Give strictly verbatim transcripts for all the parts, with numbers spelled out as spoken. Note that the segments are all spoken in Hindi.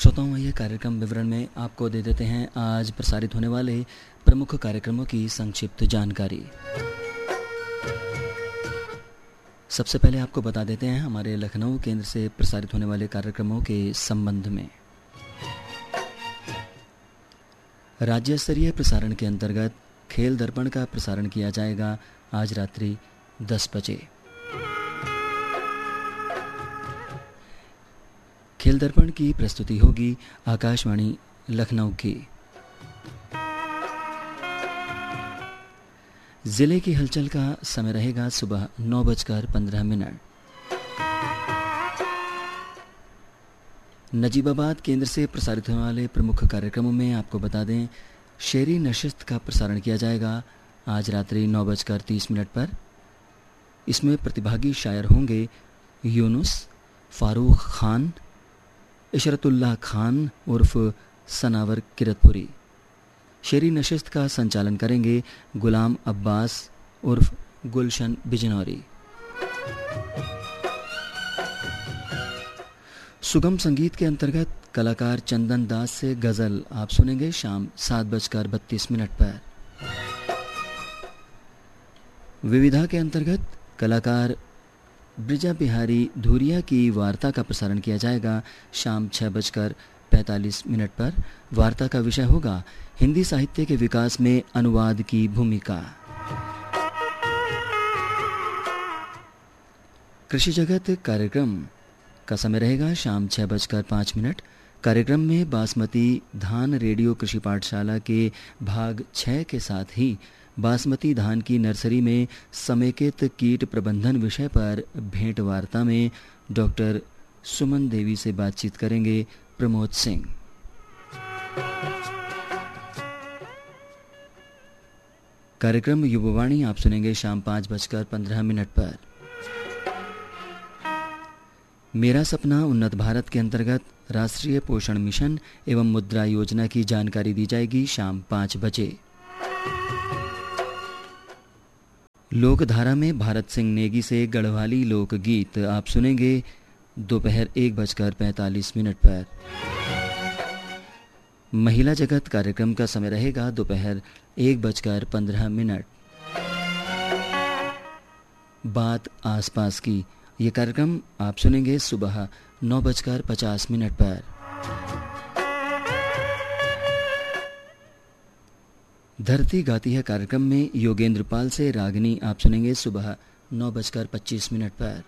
श्रोताओं, आइए कार्यक्रम विवरण में आपको दे देते हैं आज प्रसारित होने वाले प्रमुख कार्यक्रमों की संक्षिप्त जानकारी। सबसे पहले आपको बता देते हैं हमारे लखनऊ केंद्र से प्रसारित होने वाले कार्यक्रमों के संबंध में। राज्य स्तरीय प्रसारण के अंतर्गत खेल दर्पण का प्रसारण किया जाएगा आज रात्रि दस बजे। खेल दर्पण की प्रस्तुति होगी आकाशवाणी लखनऊ की। जिले की हलचल का समय रहेगा सुबह नौ बजकर पंद्रह मिनट। नजीबाबाद केंद्र से प्रसारित होने वाले प्रमुख कार्यक्रमों में आपको बता दें, शेरी नशिस्त का प्रसारण किया जाएगा आज रात्रि नौ बजकर तीस मिनट पर। इसमें प्रतिभागी शायर होंगे यूनुस, फारूक खान, इशरतुल्लाह खान उर्फ सनावर किरतपुरी। शेरी नशिस्त का संचालन करेंगे गुलाम अब्बास उर्फ गुलशन बिजनौरी। सुगम संगीत के अंतर्गत कलाकार चंदन दास से गजल आप सुनेंगे शाम सात बजकर बत्तीस मिनट पर। विविधा के अंतर्गत कलाकार ब्रिजा बिहारी धूरिया की वार्ता का प्रसारण किया जाएगा शाम छह बजकर पैंतालीस मिनट पर। वार्ता का विषय होगा हिंदी साहित्य के विकास में अनुवाद की भूमिका। कृषि जगत कार्यक्रम का समय रहेगा शाम छह बजकर पाँच मिनट। कार्यक्रम में बासमती धान रेडियो कृषि पाठशाला के भाग छः के साथ ही बासमती धान की नर्सरी में समेकित कीट प्रबंधन विषय पर भेंट वार्ता में डॉक्टर सुमन देवी से बातचीत करेंगे प्रमोद सिंह। कार्यक्रम युववाणी आप सुनेंगे शाम पाँच बजकर पंद्रह मिनट पर। मेरा सपना उन्नत भारत के अंतर्गत राष्ट्रीय पोषण मिशन एवं मुद्रा योजना की जानकारी दी जाएगी शाम पाँच बजे। लोकधारा में भारत सिंह नेगी से गढ़वाली लोकगीत आप सुनेंगे दोपहर एक बजकर पैंतालीस मिनट पर। महिला जगत कार्यक्रम का समय रहेगा दोपहर एक बजकर पंद्रह मिनट। बात आसपास की, ये कार्यक्रम आप सुनेंगे सुबह नौ बजकर पचास मिनट पर। धरती गाती है कार्यक्रम में योगेंद्र पाल से रागिनी आप सुनेंगे सुबह नौ बजकर पच्चीस मिनट पर।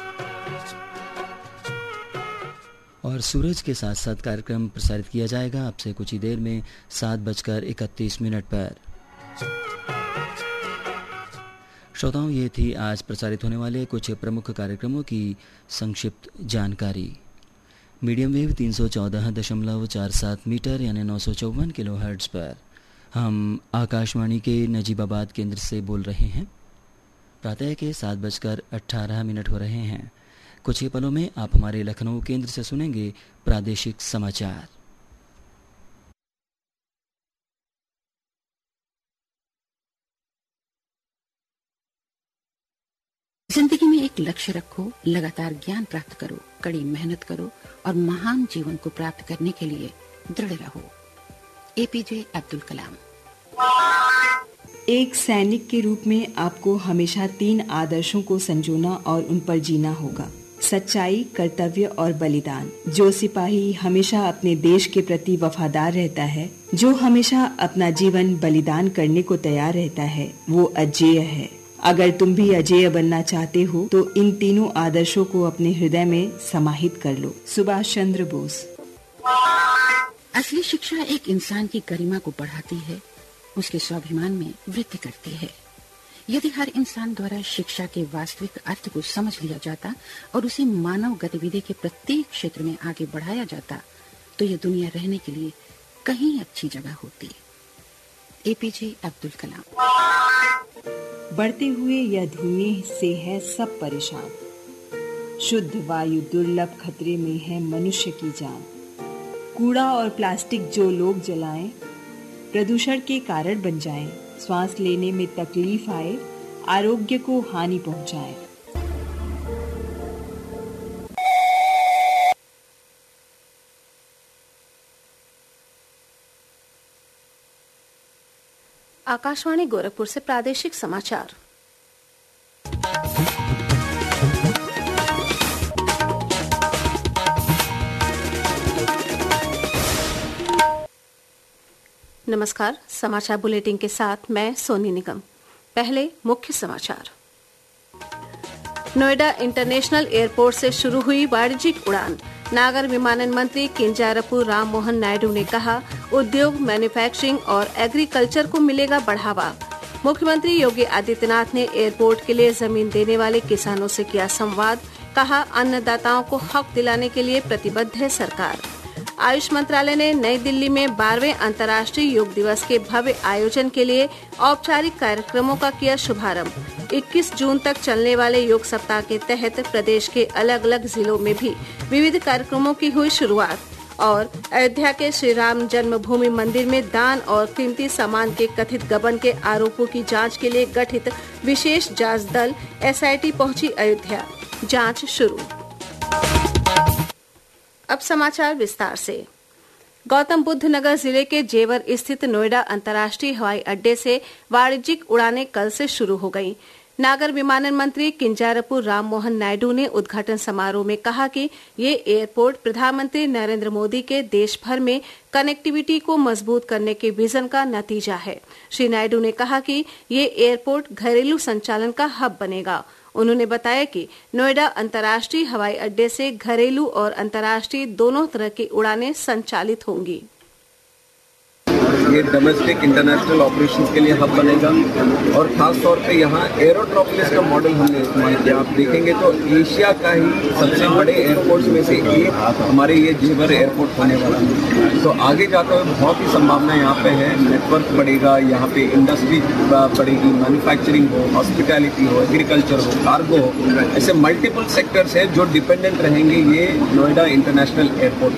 और सूरज के साथ साथ कार्यक्रम प्रसारित किया जाएगा आपसे कुछ ही देर में सात बजकर इकतीस मिनट पर। श्रोताओं, ये थी आज प्रसारित होने वाले कुछ प्रमुख कार्यक्रमों की संक्षिप्त जानकारी। मीडियम वेव तीन सौ चौदह दशमलव चार सात मीटर यानी नौ सौ चौवन किलो हर्ट्ज पर हम आकाशवाणी के नजीबाबाद केंद्र से बोल रहे हैं। प्रातः के सात बजकर अट्ठारह मिनट हो रहे हैं। कुछ ही पलों में आप हमारे लखनऊ केंद्र से सुनेंगे प्रादेशिक समाचार। जिंदगी में एक लक्ष्य रखो, लगातार ज्ञान प्राप्त करो, कड़ी मेहनत करो और महान जीवन को प्राप्त करने के लिए दृढ़ रहो। एपीजे अब्दुल कलाम। एक सैनिक के रूप में आपको हमेशा तीन आदर्शों को संजोना और उन पर जीना होगा: सच्चाई, कर्तव्य और बलिदान। जो सिपाही हमेशा अपने देश के प्रति वफादार रहता है, जो हमेशा अपना जीवन बलिदान करने को तैयार रहता है, वो अजेय है। अगर तुम भी अजेय बनना चाहते हो तो इन तीनों आदर्शों को अपने हृदय में समाहित कर लो। सुभाष चंद्र बोस। असली शिक्षा एक इंसान की गरिमा को बढ़ाती है, उसके स्वाभिमान में वृद्धि करती है। यदि हर इंसान द्वारा शिक्षा के वास्तविक अर्थ को समझ लिया जाता और उसे मानव गतिविधि के प्रत्येक क्षेत्र में आगे बढ़ाया जाता तो यह दुनिया रहने के लिए कहीं अच्छी जगह होती। एपीजे अब्दुल कलाम। बढ़ते हुए यह धुएं से है सब परेशान, शुद्ध वायु दुर्लभ खतरे में है मनुष्य की जान। कूड़ा और प्लास्टिक जो लोग जलाएं, प्रदूषण के कारण बन जाएं, श्वास लेने में तकलीफ आए, आरोग्य को हानि पहुंचाएं। आकाशवाणी गोरखपुर से प्रादेशिक समाचार। नमस्कार, समाचार बुलेटिन के साथ मैं सोनी निगम। पहले मुख्य समाचार। नोएडा इंटरनेशनल एयरपोर्ट से शुरू हुई वाणिज्यिक उड़ान। नागर विमानन मंत्री किंजारप्पू राम मोहन नायडू ने कहा, उद्योग, मैन्युफैक्चरिंग और एग्रीकल्चर को मिलेगा बढ़ावा। मुख्यमंत्री योगी आदित्यनाथ ने एयरपोर्ट के लिए जमीन देने वाले किसानों से किया संवाद। कहा, अन्नदाताओं को हक दिलाने के लिए प्रतिबद्ध है सरकार। आयुष मंत्रालय ने नई दिल्ली में बारहवें अंतर्राष्ट्रीय योग दिवस के भव्य आयोजन के लिए औपचारिक कार्यक्रमों का किया शुभारंभ। इक्कीस जून तक चलने वाले योग सप्ताह के तहत प्रदेश के अलग अलग जिलों में भी विविध कार्यक्रमों की हुई शुरुआत। और अयोध्या के श्री राम जन्मभूमि मंदिर में दान और कीमती सामान के कथित गबन के आरोपों की जांच के लिए गठित विशेष जांच दल एस आई टी पहुंची अयोध्या। जांच शुरू। अब समाचार विस्तार से। गौतम बुद्ध नगर जिले के जेवर स्थित नोएडा अंतर्राष्ट्रीय हवाई अड्डे से वाणिज्यिक उड़ानें कल से शुरू हो गईं। नागर विमानन मंत्री किंजारप्पू राम मोहन नायडू ने उद्घाटन समारोह में कहा कि ये एयरपोर्ट प्रधानमंत्री नरेंद्र मोदी के देश भर में कनेक्टिविटी को मजबूत करने के विजन का नतीजा है। श्री नायडू ने कहा कि ये एयरपोर्ट घरेलू संचालन का हब बनेगा। उन्होंने बताया कि नोएडा अंतर्राष्ट्रीय हवाई अड्डे से घरेलू और अंतर्राष्ट्रीय दोनों तरह की उड़ानें संचालित होंगी। ये डोमेस्टिक इंटरनेशनल ऑपरेशंस के लिए हब बनेगा और खास तौर पे यहाँ एरोट्रोपोलिस का मॉडल हमने इस्तेमाल किया। आप देखेंगे तो एशिया का ही सबसे बड़े एयरपोर्ट्स में से एक हमारे ये जेवर एयरपोर्ट होने वाला है। तो आगे जाकर बहुत ही संभावना यहाँ पे है। नेटवर्क बढ़ेगा, यहाँ पे इंडस्ट्री बढ़ेगी, मैन्युफैक्चरिंग हो, हॉस्पिटैलिटी हो, एग्रीकल्चर हो, कार्गो हो, ऐसे मल्टीपल सेक्टर्स हैं जो डिपेंडेंट रहेंगे ये नोएडा इंटरनेशनल एयरपोर्ट।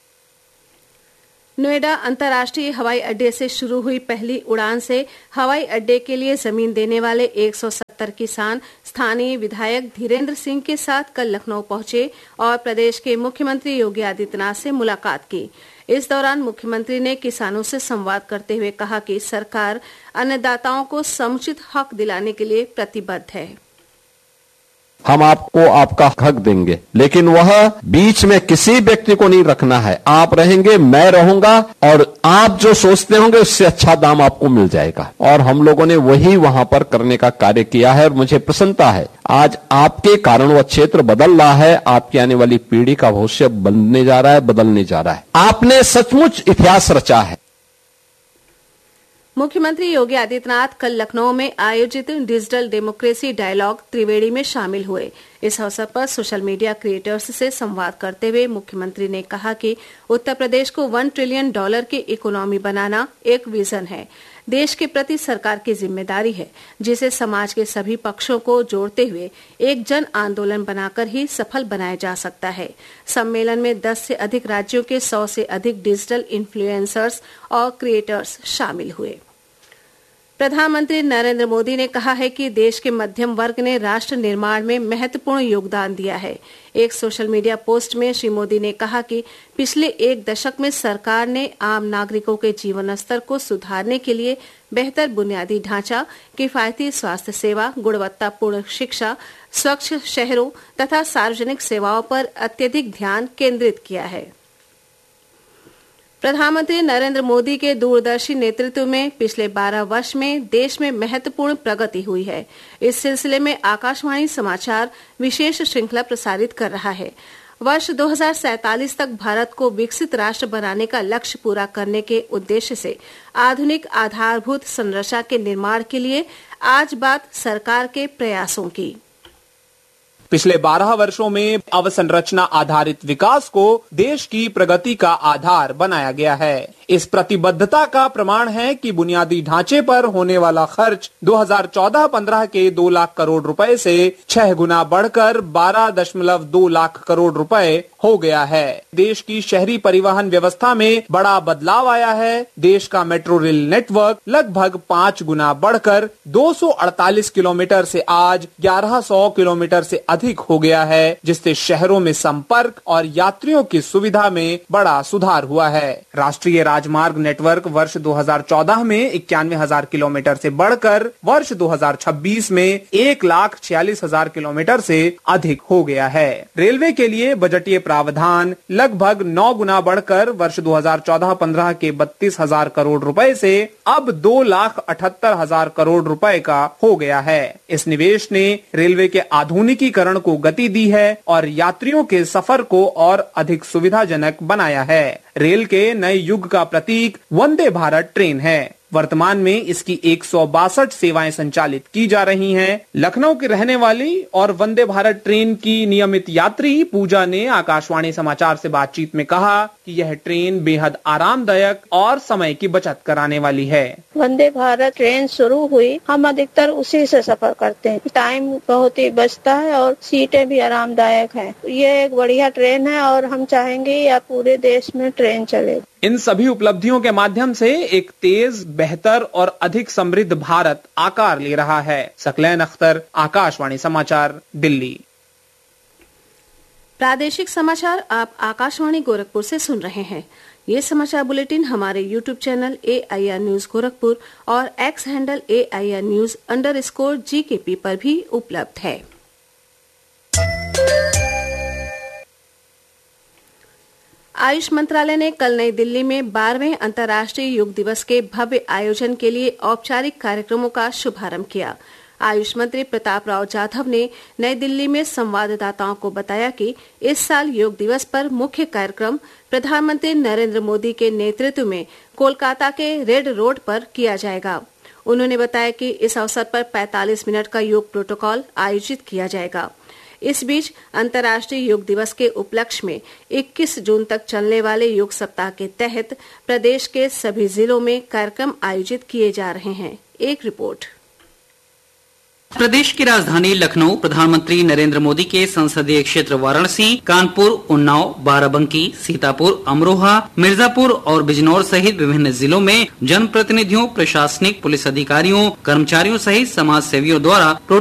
नोएडा अंतर्राष्ट्रीय हवाई अड्डे से शुरू हुई पहली उड़ान से हवाई अड्डे के लिए जमीन देने वाले एक सौ सत्तर किसान स्थानीय विधायक धीरेन्द्र सिंह के साथ कल लखनऊ पहुंचे और प्रदेश के मुख्यमंत्री योगी आदित्यनाथ से मुलाकात की। इस दौरान मुख्यमंत्री ने किसानों से संवाद करते हुए कहा कि सरकार अन्नदाताओं को समुचित हक दिलाने के लिए प्रतिबद्ध है। हम आपको आपका हक देंगे, लेकिन वह बीच में किसी व्यक्ति को नहीं रखना है। आप रहेंगे, मैं रहूंगा और आप जो सोचते होंगे उससे अच्छा दाम आपको मिल जाएगा। और हम लोगों ने वही वहां पर करने का कार्य किया है और मुझे प्रसन्नता है आज आपके कारण वह क्षेत्र बदल रहा है। आपकी आने वाली पीढ़ी का भविष्य बनने जा रहा है, बदलने जा रहा है। आपने सचमुच इतिहास रचा है। मुख्यमंत्री योगी आदित्यनाथ कल लखनऊ में आयोजित डिजिटल डेमोक्रेसी डायलॉग त्रिवेणी में शामिल हुए। इस अवसर पर सोशल मीडिया क्रिएटर्स से संवाद करते हुए मुख्यमंत्री ने कहा कि उत्तर प्रदेश को वन ट्रिलियन डॉलर की इकोनॉमी बनाना एक विजन है। देश के प्रति सरकार की जिम्मेदारी है, जिसे समाज के सभी पक्षों को जोड़ते हुए एक जन आंदोलन बनाकर ही सफल बनाया जा सकता है। सम्मेलन में दस से अधिक राज्यों के सौ से अधिक डिजिटल इन्फ्लुएंसर्स और क्रिएटर्स शामिल हुए। प्रधानमंत्री नरेंद्र मोदी ने कहा है कि देश के मध्यम वर्ग ने राष्ट्र निर्माण में महत्वपूर्ण योगदान दिया है। एक सोशल मीडिया पोस्ट में श्री मोदी ने कहा कि पिछले एक दशक में सरकार ने आम नागरिकों के जीवन स्तर को सुधारने के लिए बेहतर बुनियादी ढांचा, किफायती स्वास्थ्य सेवा, गुणवत्तापूर्ण शिक्षा, स्वच्छ शहरों तथा सार्वजनिक सेवाओं पर अत्यधिक ध्यान केंद्रित किया है। प्रधानमंत्री नरेंद्र मोदी के दूरदर्शी नेतृत्व में पिछले बारह वर्ष में देश में महत्वपूर्ण प्रगति हुई है। इस सिलसिले में आकाशवाणी समाचार विशेष श्रृंखला प्रसारित कर रहा है। वर्ष दो हज़ार सैंतालीस तक भारत को विकसित राष्ट्र बनाने का लक्ष्य पूरा करने के उद्देश्य से आधुनिक आधारभूत संरचना के निर्माण के लिए आज बात सरकार के प्रयासों की। पिछले बारह वर्षों में अवसंरचना आधारित विकास को देश की प्रगति का आधार बनाया गया है। इस प्रतिबद्धता का प्रमाण है कि बुनियादी ढांचे पर होने वाला खर्च दो हज़ार चौदह पंद्रह के दो लाख करोड़ रुपए से छह गुना बढ़कर बारह दशमलव दो लाख करोड़ रुपए हो गया है। देश की शहरी परिवहन व्यवस्था में बड़ा बदलाव आया है। देश का मेट्रो रेल नेटवर्क लगभग पांच गुना बढ़कर दो सौ अड़तालीस किलोमीटर से आज ग्यारह सौ किलोमीटर से अधिक हो गया है, जिससे शहरों में संपर्क और यात्रियों की सुविधा में बड़ा सुधार हुआ है। राष्ट्रीय राजमार्ग नेटवर्क वर्ष दो हज़ार चौदह में इक्यानवे हजार किलोमीटर से बढ़कर वर्ष दो हज़ार छब्बीस में एक लाख छियालीस हजार किलोमीटर से अधिक हो गया है। रेलवे के लिए बजटीय प्रावधान लगभग नौ गुना बढ़कर वर्ष दो हज़ार चौदह पंद्रह के बत्तीस हजार करोड़ रुपए से अब दो लाख अठहत्तर हजार करोड़ रुपए का हो गया है। इस निवेश ने रेलवे के आधुनिकीकरण को गति दी है और यात्रियों के सफर को और अधिक सुविधाजनक बनाया है। रेल के नए युग का प्रतीक वंदे भारत ट्रेन है। वर्तमान में इसकी एक सौ बासठ सेवाएं संचालित की जा रही हैं। लखनऊ की रहने वाली और वंदे भारत ट्रेन की नियमित यात्री पूजा ने आकाशवाणी समाचार से बातचीत में कहा कि यह ट्रेन बेहद आरामदायक और समय की बचत कराने वाली है। वंदे भारत ट्रेन शुरू हुई, हम अधिकतर उसी से सफर करते हैं। टाइम बहुत ही बचता है और सीटें भी आरामदायक हैं। ये एक बढ़िया ट्रेन है और हम चाहेंगे या पूरे देश में ट्रेन चले। इन सभी उपलब्धियों के माध्यम से एक तेज, बेहतर और अधिक समृद्ध भारत आकार ले रहा है। सकलैन अख्तर, आकाशवाणी समाचार, दिल्ली। प्रादेशिक समाचार आप आकाशवाणी गोरखपुर से सुन रहे हैं। ये समाचार बुलेटिन हमारे YouTube channel A I R news Gorakhpur और x handle A I R news under score जी के पी पर भी उपलब्ध है। आयुष मंत्रालय ने कल नई दिल्ली में बारहवें अंतर्राष्ट्रीय योग दिवस के भव्य आयोजन के लिए औपचारिक कार्यक्रमों का शुभारंभ किया। आयुष मंत्री प्रताप राव जाधव ने नई दिल्ली में संवाददाताओं को बताया कि इस साल योग दिवस पर मुख्य कार्यक्रम प्रधानमंत्री नरेंद्र मोदी के नेतृत्व में कोलकाता के रेड रोड पर किया जाएगा। उन्होंने बताया कि इस अवसर पर पैंतालीस मिनट का योग प्रोटोकॉल आयोजित किया जाएगा। इस बीच अंतर्राष्ट्रीय योग दिवस के उपलक्ष्य में इक्कीस जून तक चलने वाले योग सप्ताह के तहत प्रदेश के सभी जिलों में कार्यक्रम आयोजित किए जा रहे हैं। एक रिपोर्ट। प्रदेश की राजधानी लखनऊ प्रधानमंत्री नरेंद्र मोदी के संसदीय क्षेत्र वाराणसी, कानपुर, उन्नाव, बाराबंकी, सीतापुर, अमरोहा, मिर्जापुर और बिजनौर सहित विभिन्न जिलों में जनप्रतिनिधियों, प्रशासनिक, पुलिस अधिकारियों, कर्मचारियों सहित समाज सेवियों द्वारा